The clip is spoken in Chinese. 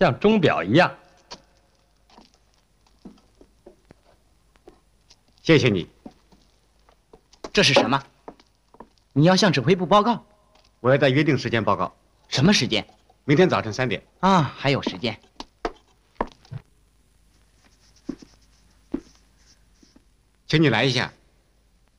像钟表一样。 谢谢你。 这是什么？你要向指挥部报告？ 我要在约定时间报告。 什么时间？ 明天早晨3点。 啊，还有时间。 请你来一下。